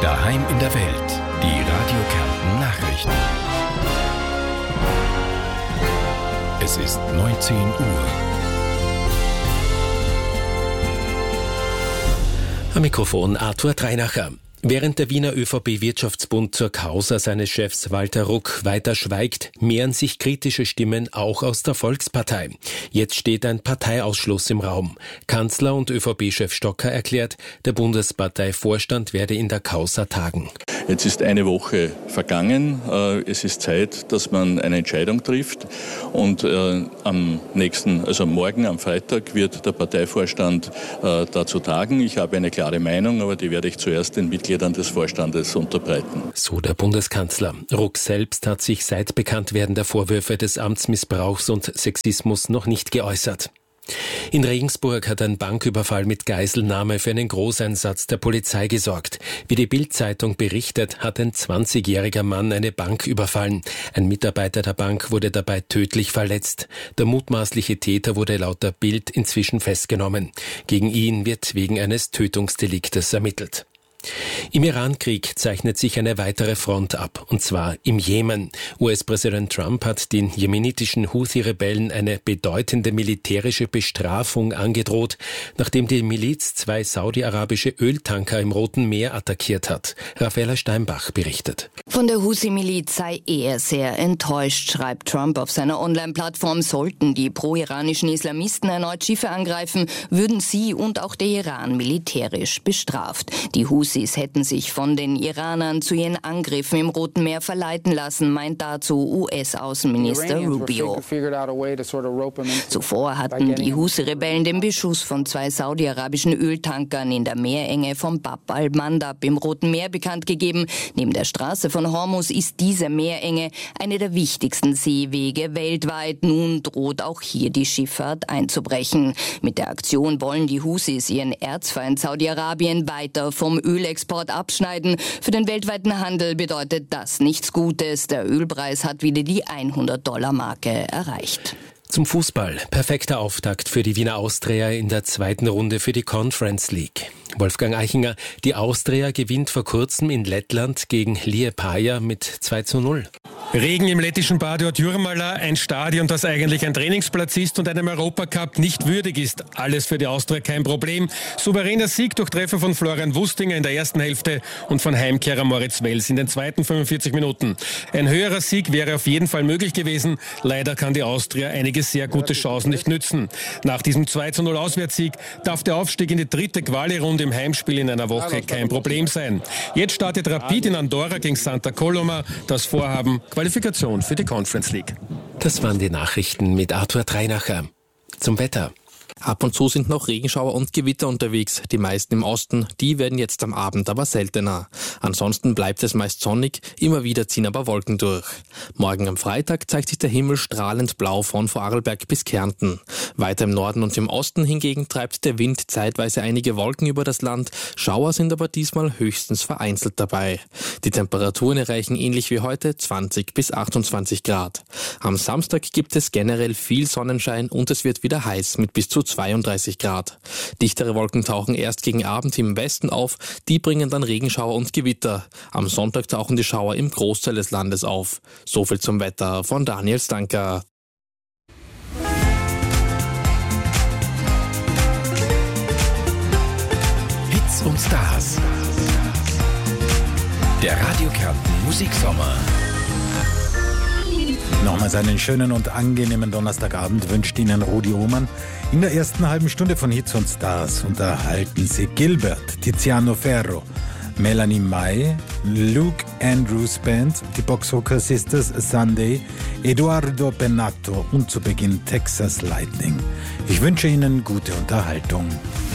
Daheim in der Welt. Die Radio Kärnten Nachrichten. Es ist 19 Uhr. Am Mikrofon Arthur Dreinacher. Während der Wiener ÖVP-Wirtschaftsbund zur Causa seines Chefs Walter Ruck weiter schweigt, mehren sich kritische Stimmen auch aus der Volkspartei. Jetzt steht ein Parteiausschluss im Raum. Kanzler und ÖVP-Chef Stocker erklärt, der Bundesparteivorstand werde in der Causa tagen. Jetzt ist eine Woche vergangen. Es ist Zeit, dass man eine Entscheidung trifft. Und morgen am Freitag wird der Parteivorstand dazu tagen. Ich habe eine klare Meinung, aber die werde ich zuerst den Mitgliedern des Vorstandes unterbreiten. So der Bundeskanzler. Ruck selbst hat sich seit Bekanntwerden der Vorwürfe des Amtsmissbrauchs und Sexismus noch nicht geäußert. In Regensburg hat ein Banküberfall mit Geiselnahme für einen Großeinsatz der Polizei gesorgt. Wie die Bild-Zeitung berichtet, hat ein 20-jähriger Mann eine Bank überfallen. Ein Mitarbeiter der Bank wurde dabei tödlich verletzt. Der mutmaßliche Täter wurde laut der Bild inzwischen festgenommen. Gegen ihn wird wegen eines Tötungsdeliktes ermittelt. Im Iran-Krieg zeichnet sich eine weitere Front ab, und zwar im Jemen. US-Präsident Trump hat den jemenitischen Houthi-Rebellen eine bedeutende militärische Bestrafung angedroht, nachdem die Miliz 2 saudi-arabische Öltanker im Roten Meer attackiert hat. Raffaella Steinbach berichtet. Von der Houthi-Miliz sei er sehr enttäuscht, schreibt Trump auf seiner Online-Plattform. Sollten die pro-iranischen Islamisten erneut Schiffe angreifen, würden sie und auch der Iran militärisch bestraft. Die Houthis hätten sich von den Iranern zu ihren Angriffen im Roten Meer verleiten lassen, meint dazu US-Außenminister Rubio. Zuvor hatten die Houthi-Rebellen den Beschuss von 2 saudi-arabischen Öltankern in der Meerenge von Bab al-Mandab im Roten Meer bekannt gegeben. Neben der Straße von Hormuz ist diese Meerenge eine der wichtigsten Seewege weltweit. Nun droht auch hier die Schifffahrt einzubrechen. Mit der Aktion wollen die Houthis ihren Erzfeind Saudi-Arabien weiter vom Ölexport abschneiden. Für den weltweiten Handel bedeutet das nichts Gutes. Der Ölpreis hat wieder die $100-Marke erreicht. Zum Fußball. Perfekter Auftakt für die Wiener Austria in der zweiten Runde für die Conference League. Wolfgang Eichinger, die Austria gewinnt vor kurzem in Lettland gegen Liepāja mit 2:0. Regen im lettischen Bad Jurmala, ein Stadion, das eigentlich ein Trainingsplatz ist und einem Europacup nicht würdig ist. Alles für die Austria kein Problem. Souveräner Sieg durch Treffer von Florian Wustinger in der ersten Hälfte und von Heimkehrer Moritz Wels in den zweiten 45 Minuten. Ein höherer Sieg wäre auf jeden Fall möglich gewesen. Leider kann die Austria einige sehr gute Chancen nicht nützen. Nach diesem 2:0 Auswärtssieg darf der Aufstieg in die dritte Quali-Runde im Heimspiel in einer Woche kein Problem sein. Jetzt startet Rapid in Andorra gegen Santa Coloma. Das Vorhaben Qualifikation für die Conference League. Das waren die Nachrichten mit Arthur Dreinacher. Zum Wetter. Ab und zu sind noch Regenschauer und Gewitter unterwegs. Die meisten im Osten, die werden jetzt am Abend aber seltener. Ansonsten bleibt es meist sonnig, immer wieder ziehen aber Wolken durch. Morgen am Freitag zeigt sich der Himmel strahlend blau von Vorarlberg bis Kärnten. Weiter im Norden und im Osten hingegen treibt der Wind zeitweise einige Wolken über das Land. Schauer sind aber diesmal höchstens vereinzelt dabei. Die Temperaturen erreichen ähnlich wie heute 20 bis 28 Grad. Am Samstag gibt es generell viel Sonnenschein und es wird wieder heiß mit bis zu 32 Grad. Dichtere Wolken tauchen erst gegen Abend im Westen auf, die bringen dann Regenschauer und Gewitter. Am Sonntag tauchen die Schauer im Großteil des Landes auf. So viel zum Wetter von Daniel Stanker. Hits und Stars. Der Radio Kärnten Musiksommer. Nochmals einen schönen und angenehmen Donnerstagabend wünscht Ihnen Rudi Ohmann. In der ersten halben Stunde von Hits und Stars unterhalten Sie Gilbert, Tiziano Ferro, Melanie Mai, Luke Andrews Band, die Boxhooker Sisters Sunday, Eduardo Benato und zu Beginn Texas Lightning. Ich wünsche Ihnen gute Unterhaltung.